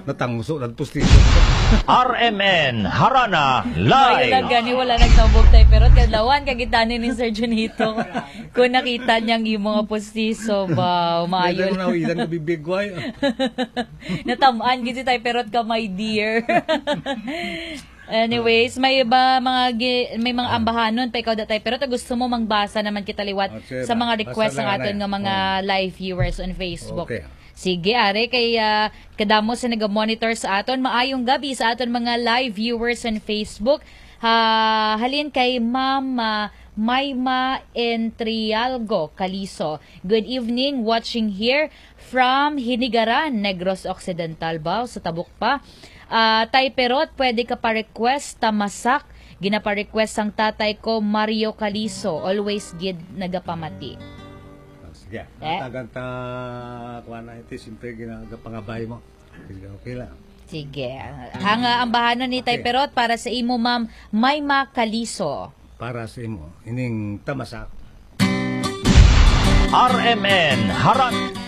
Natangso, nagpustiso. RMN Harana Mayo Live. lang gani, wala nagtambog tayo. Pero kadlawan, kagitanin ni Sir Junito. Kung nakita niyang yung mga postiso ba, maayo Meron na ilan ko bibigway. natamaan gisi tayo, pero ka, my dear. Anyways, may iba may mga ambahanon pa ikaw datay, pero ta gusto mo mangbasa naman kita liwat Okay, sa mga request ng basta aton nga mga live viewers on Facebook. Okay. Sige, are kay kadamo sa naga-monitor sa aton. Maayong gabi sa aton mga live viewers on Facebook. Halin kay Ma'am Mayma Entrialgo Caliso. Good evening, watching here from Hinigaran, Negros Occidental ba? Sa Tabuk pa. Tay Perot, pwede ka pa-request tamasak. Ginapa-request ang tatay ko, Mario Caliso. Always gid nagapamati. Sige. Tagan ta kuha na ito. Siyempre, ginagapangabay mo. Okay lang. Sige. Ang ambahanon ni Tay Perot para sa imo, Ma'am Mayma Caliso. Para sa imo, ining tamasak. RMN Harana